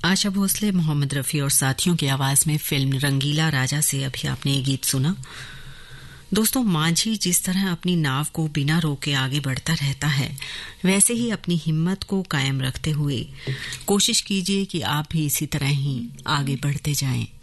आशा भोसले, मोहम्मद रफ़ी और साथियों की आवाज़ में फिल्म रंगीला राजा से अभी आपने ये गीत सुना। दोस्तों, मांझी जिस तरह अपनी नाव को बिना रोके आगे बढ़ता रहता है, वैसे ही अपनी हिम्मत को कायम रखते हुए कोशिश कीजिए कि आप भी इसी तरह ही आगे बढ़ते जाएं।